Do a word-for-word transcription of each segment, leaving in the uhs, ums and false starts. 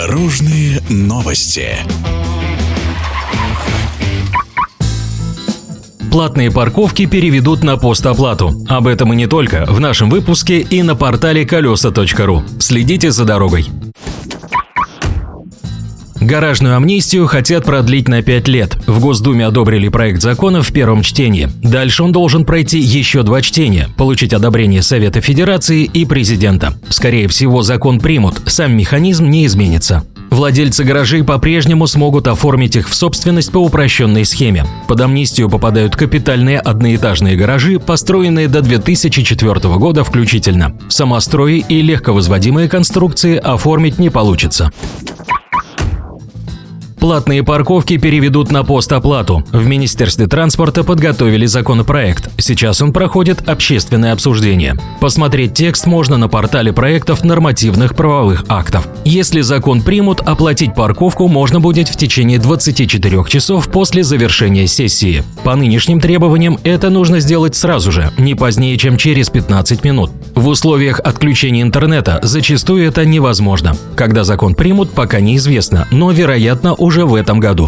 Дорожные новости. Платные парковки переведут на постоплату. Об этом и не только в нашем выпуске и на портале колеса точка ру. Следите за дорогой. Гаражную амнистию хотят продлить на пять лет. В Госдуме одобрили проект закона в первом чтении. Дальше он должен пройти еще два чтения, получить одобрение Совета Федерации и Президента. Скорее всего, закон примут, сам механизм не изменится. Владельцы гаражей по-прежнему смогут оформить их в собственность по упрощенной схеме. Под амнистию попадают капитальные одноэтажные гаражи, построенные до две тысячи четвёртого года включительно. Самострои и легковозводимые конструкции оформить не получится. Платные парковки переведут на постоплату. В Министерстве транспорта подготовили законопроект. Сейчас он проходит общественное обсуждение. Посмотреть текст можно на портале проектов нормативных правовых актов. Если закон примут, оплатить парковку можно будет в течение двадцати четырёх часов после завершения сессии. По нынешним требованиям это нужно сделать сразу же, не позднее, чем через пятнадцать минут. В условиях отключения интернета зачастую это невозможно. Когда закон примут, пока неизвестно, но, вероятно, уже в этом году.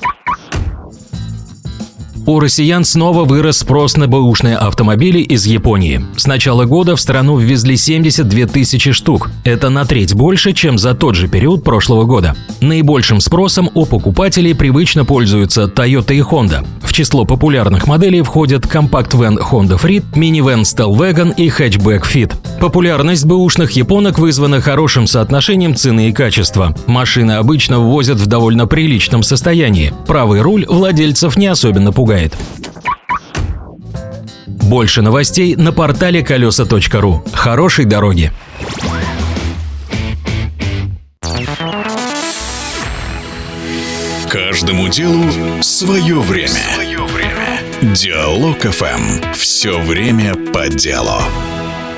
У россиян снова вырос спрос на бэушные автомобили из Японии. С начала года в страну ввезли семьдесят две тысячи штук. Это на треть больше, чем за тот же период прошлого года. Наибольшим спросом у покупателей привычно пользуются Toyota и Honda. В число популярных моделей входят компакт-вэн Honda Freed, минивэн Stellwagen и хэтчбэк Fit. Популярность бэушных японок вызвана хорошим соотношением цены и качества. Машины обычно ввозят в довольно приличном состоянии. Правый руль владельцев не особенно пугает. Больше новостей на портале колеса точка ру. Хорошей дороги! Каждому делу свое время. Свое время. Диалог эф эм. Все время по делу.